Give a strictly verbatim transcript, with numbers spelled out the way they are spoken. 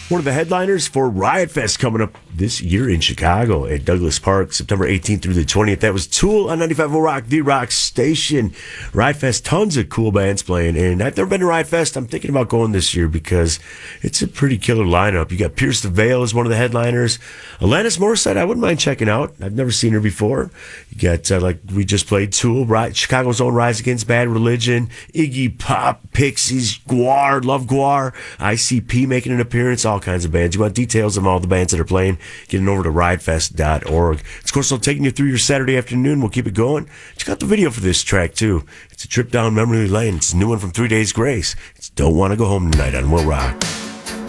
one of the headliners for Riot Fest coming up this year in Chicago at Douglas Park, September eighteenth through the twentieth. That was Tool on ninety-five point oh Rock, the Rock Station. Riot Fest, tons of cool bands playing, and I've never been to Riot Fest. I'm thinking about going this year because it's a pretty killer lineup. You got Pierce the Veil as one of the headliners. Alanis Morissette, I wouldn't mind checking out. I've never seen her before. You got, uh, like we just played, Tool, Riot, Chicago's own Rise Against Bad Religion, Iggy Pop, Pixies, Gwar, love Gwar, I C P making an appearance, all kinds of bands. You want details of all the bands that are playing, getting over to riot fest dot org. It's, of course, still taking you through your Saturday afternoon. We'll keep it going. Check out the video for this track, too. It's a trip down memory lane. It's a new one from Three Days Grace. It's Don't Want to Go Home Tonight on Will Rock.